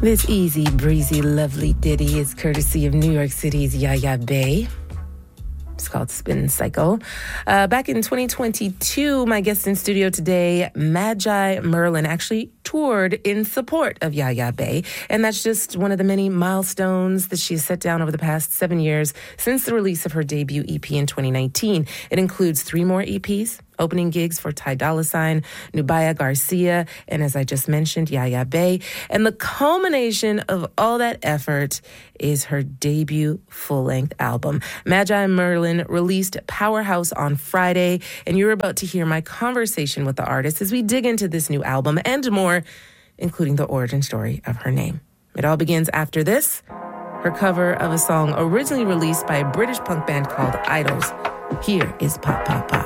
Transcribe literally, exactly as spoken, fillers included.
This easy, breezy, lovely ditty is courtesy of New York City's Yaya Bey. It's called Spin Cycle. Uh, back in twenty twenty-two, my guest in studio today, Magi Merlin, actually toured in support of Yaya Bey. And that's just one of the many milestones that she has set down over the past seven years since the release of her debut E P in twenty nineteen. It includes three more E Ps, opening gigs for Ty Dolla Sign, Nubia Garcia, and as I just mentioned, Yaya Bey. And the culmination of all that effort is her debut full-length album. Magi Merlin released Powerhouse on Friday, and you're about to hear my conversation with the artist as we dig into this new album and more, including the origin story of her name. It all begins after this, her cover of a song originally released by a British punk band called Idols. Here is Pop, Pop, Pop.